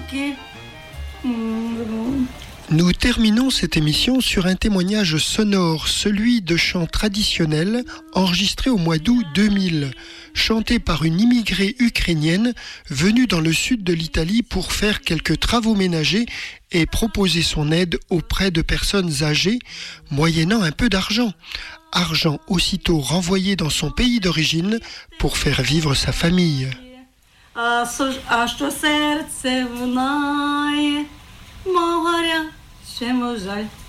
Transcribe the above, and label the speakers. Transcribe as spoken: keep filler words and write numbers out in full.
Speaker 1: Nous terminons cette émission sur un témoignage sonore, celui de chants traditionnels enregistrés au mois d'août deux mille, chanté par une immigrée ukrainienne venue dans le sud de l'Italie pour faire quelques travaux ménagers et proposer son aide auprès de personnes âgées, moyennant un peu d'argent. Argent aussitôt renvoyé dans son pays d'origine pour faire vivre sa famille.
Speaker 2: А що серце в най, мов горя, ще жаль.